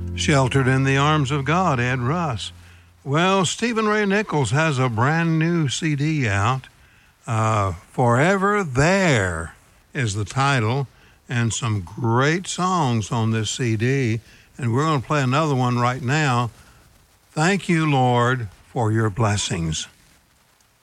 Sheltered in the Arms of God, Ed Russ. Well, Stephen Ray Nichols has a brand new CD out. Forever There is the title, and some great songs on this CD. And we're going to play another one right now. Thank you, Lord, for your blessings.